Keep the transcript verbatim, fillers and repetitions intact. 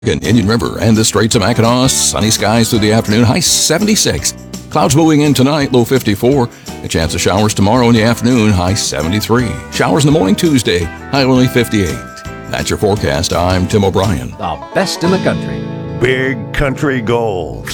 Indian River and the Straits of Mackinac. Sunny skies through the afternoon, high seventy-six. Clouds moving in tonight, low fifty-four. A chance of showers tomorrow in the afternoon, high seventy-three. Showers in the morning Tuesday, high only fifty-eight. That's your forecast. I'm Tim O'Brien. The best in the country. Big Country Gold.